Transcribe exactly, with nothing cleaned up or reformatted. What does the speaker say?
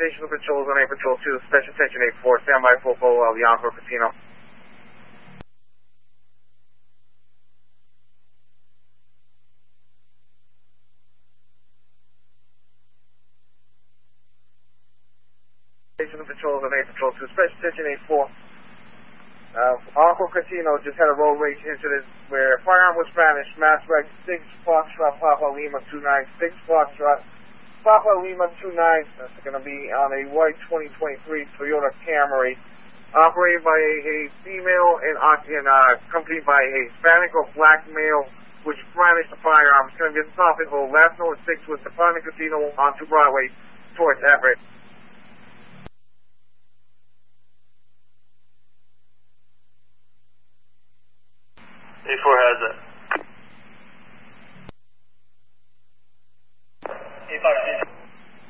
Station of Patrols on A Patrol two, Special Attention eight four, stand by full pole of the Encore Casino. Station of Patrols on A Patrol two, Special Attention eight four. Uh, Encore Casino just had a road rage incident where a firearm was vanished, mass wreck six Foxtrot Papa Lima two nine, six Foxtrot Papa Lima two nine. That's going to be on a white twenty twenty-three Toyota Camry, operated by a, a female and, and uh, accompanied by a Hispanic or black male, which brandished the firearm. It's going to be a stop and hold. Last known at six was the Department Casino on to Broadway towards Everett.